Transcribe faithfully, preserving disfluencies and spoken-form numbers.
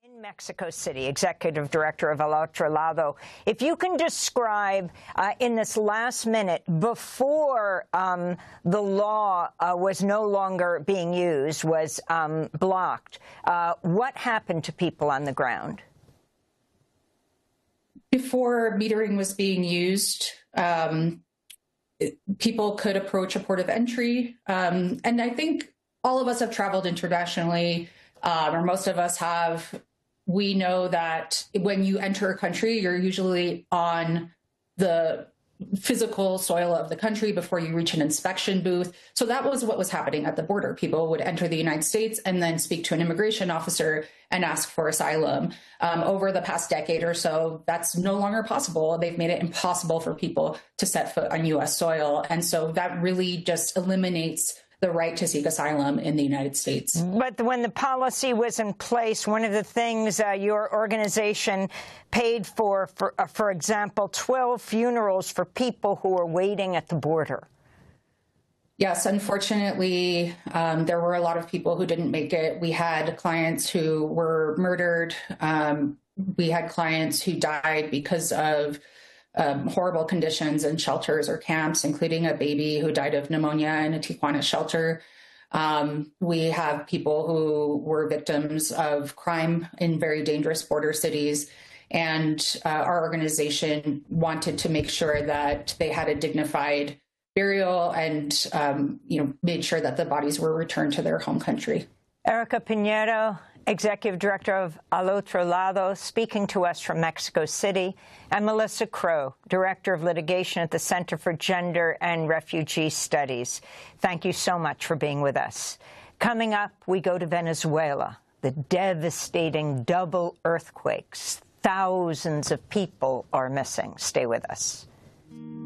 In Mexico City, Executive Director of El Otro Lado, if you can describe uh, in this last minute, before um, the law uh, was no longer being used, was um, blocked, uh, what happened to people on the ground? Before metering was being used, um, it, people could approach a port of entry. Um, and I think all of us have traveled internationally, um, or most of us have. We know that when you enter a country, you're usually on the physical soil of the country before you reach an inspection booth. So that was what was happening at the border. People would enter the United States and then speak to an immigration officer and ask for asylum. Um, over the past decade or so, that's no longer possible. They've made it impossible for people to set foot on U S soil. And so that really just eliminates the right to seek asylum in the United States. But when the policy was in place, one of the things uh, your organization paid for, for, uh, for example, twelve funerals for people who were waiting at the border. Yes, unfortunately, um, there were a lot of people who didn't make it. We had clients who were murdered. Um, we had clients who died because of Um, horrible conditions in shelters or camps, including a baby who died of pneumonia in a Tijuana shelter. Um, we have people who were victims of crime in very dangerous border cities. And uh, our organization wanted to make sure that they had a dignified burial and, um, you know, made sure that the bodies were returned to their home country. Erica Pinheiro, Executive Director of El Otro Lado, speaking to us from Mexico City, and Melissa Crow, Director of Litigation at the Center for Gender and Refugee Studies. Thank you so much for being with us. Coming up, we go to Venezuela, the devastating double earthquakes. Thousands of people are missing. Stay with us.